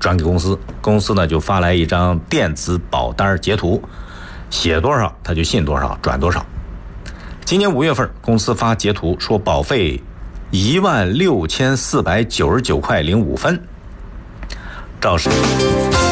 转给公司，公司呢就发来一张电子保单截图，写多少他就信多少，转多少。今年5月份，公司发截图说保费16499块05分，肇事。